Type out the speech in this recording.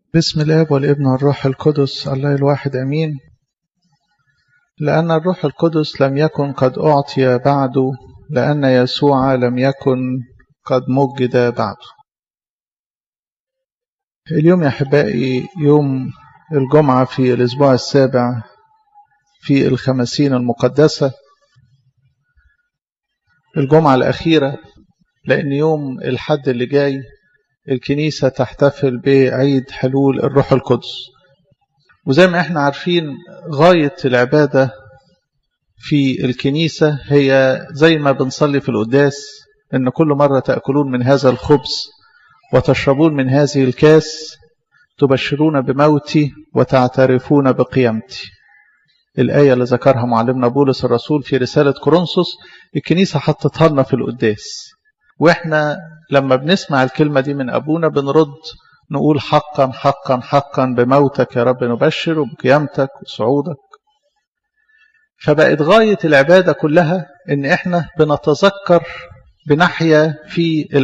بسم الآب والابن والروح القدس الله الواحد أمين. لأن الروح القدس لم يكن قد أعطي بعد، لأن يسوع لم يكن قد مجد بعد. اليوم يا أحبائي يوم الجمعة في الأسبوع السابع في الخمسين المقدسة، الجمعة الأخيرة، لأن يوم الحد اللي جاي الكنيسة تحتفل بعيد حلول الروح القدس. وزي ما احنا عارفين غاية العبادة في الكنيسة هي زي ما بنصلي في القداس، إن كل مرة تأكلون من هذا الخبز وتشربون من هذه الكاس تبشرون بموتي وتعترفون بقيامتي. الآية اللي ذكرها معلمنا بولس الرسول في رسالة كورنثوس الكنيسة حطتها لنا في القداس، وإحنا لما بنسمع الكلمة دي من أبونا بنرد نقول حقا حقا حقا بموتك يا رب نبشر وبقيامتك وصعودك. فبقت غاية العبادة كلها إن إحنا بنتذكر بنحيا في